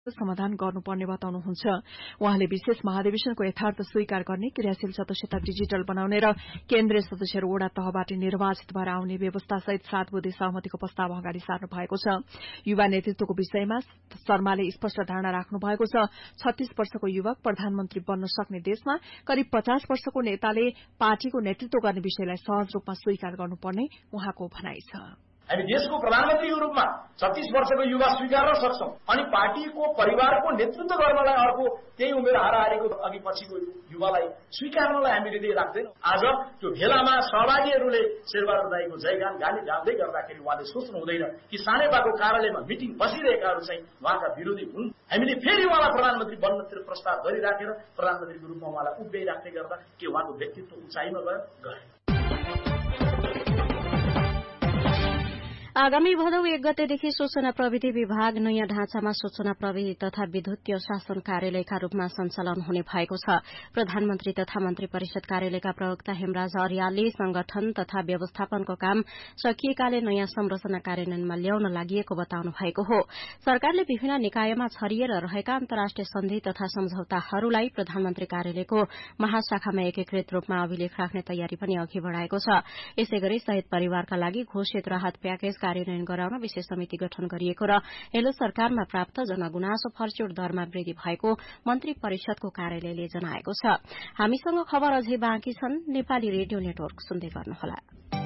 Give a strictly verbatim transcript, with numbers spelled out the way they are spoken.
समाधान गर्नुपर्ने बताउनुहुन्छ। उहाँले विशेष महाधिवेशनको यथार्थ स्वीकार गर्ने, क्रियाशील सदस्यता डिजिटल बनाउने र केन्द्रीय सदस्यहरू वडा तहबाट निर्वाचित भएर आउने व्यवस्थासहित सात बुँदे सहमतिको प्रस्ताव अगाडि सार्नु भएको छ। युवा नेतृत्वको विषयमा शर्माले स्पष्ट धारणा राख्नु भएको छ। छत्तीस वर्षको युवक प्रधानमन्त्री बन्न सक्ने देशमा करिब पचास वर्षको नेताले पार्टीको नेतृत्व गर्ने विषयलाई सहज रूपमा स्वीकार गर्नुपर्ने उहाँको भनाइ छ। हामी देशको प्रधानमन्त्रीको रूपमा छत्तीस वर्षको युवा स्वीकार्न सक्छौं अनि पार्टीको परिवारको नेतृत्व गर्नलाई अर्को त्यही उमेर हाराहारीको अघि पछिको युवालाई स्वीकार्नलाई हामी हृदय राख्दैनौं। आज त्यो भेलामा सहभागीहरूले शेरबहादुर दाइको जयगान गाली गाउँदै गर्दाखेरि उहाँले सोच्नु हुँदैन कि सानेपाको कार्यालयमा मिटिङ बसिरहेकाहरू चाहिँ उहाँका विरोधी हुन्। हामीले फेरि उहाँलाई प्रधानमन्त्री बन्नतिर प्रस्ताव गरिराखेर प्रधानमन्त्रीको रूपमा उहाँलाई उभ्याइराख्दै गर्दा के उहाँको व्यक्तित्व उचाइमा गयो गयो। आगामी भदौ एक गतेदेखि सूचना प्रविधि विभाग नयाँ ढाँचामा सूचना प्रविधि तथा विद्युतीय शासन कार्यालयका रूपमा सञ्चालन हुने भएको छ। प्रधानमन्त्री तथा मन्त्री परिषद कार्यालयका प्रवक्ता हेमराज अर्यालले संगठन तथा व्यवस्थापनको काम सकिएकाले नयाँ संरचना कार्यान्वयनमा ल्याउन लागि बताउनु भएको हो। सरकारले विभिन्न निकायमा छरिएर रहेका अन्तर्राष्ट्रिय सन्धि तथा सम्झौताहरूलाई प्रधानमन्त्री कार्यालयको महाशाखामा एकीकृत रूपमा अभिलेख राख्ने तयारी पनि अघि बढ़ाएको छ। यसैगरी शहीद परिवारका लागि घोषित राहत प्याकेज कार्यान्वयन गराउन विशेष समिति गठन गरिएको र हेलो सरकारमा प्राप्त जनगुनासो फर्च्युट दरमा वृद्धि भएको मन्त्री परिषदको कार्यालयले जनाएको छ। हामीसँग खबर अझै बाँकी छन्। नेपाली रेडियो नेटवर्क सुन्दै गर्नुहोला।